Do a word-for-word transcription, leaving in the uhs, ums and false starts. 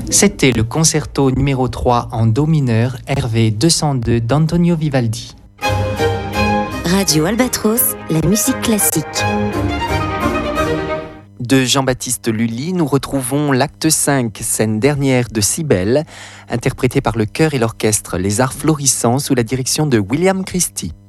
C'était le concerto numéro trois en Do mineur R V deux cent deux d'Antonio Vivaldi. Radio Albatros, la musique classique. De Jean-Baptiste Lully, nous retrouvons l'acte cinq, scène dernière de Cybèle, interprétée par le chœur et l'orchestre Les Arts Florissants sous la direction de William Christie.